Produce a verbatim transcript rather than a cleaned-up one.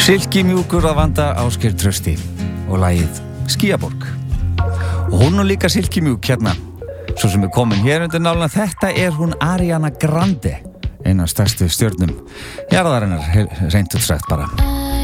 Silkimjúkur að vanda Ásgeir Trausti og lagið Skýjaborg. Og hún er líka silkimjúk hérna, svo sem er komin hér undir nálina. Þetta er hún Ariana Grande, eina af stærstu stjörnum jarðarinnar, reynt útsagt bara.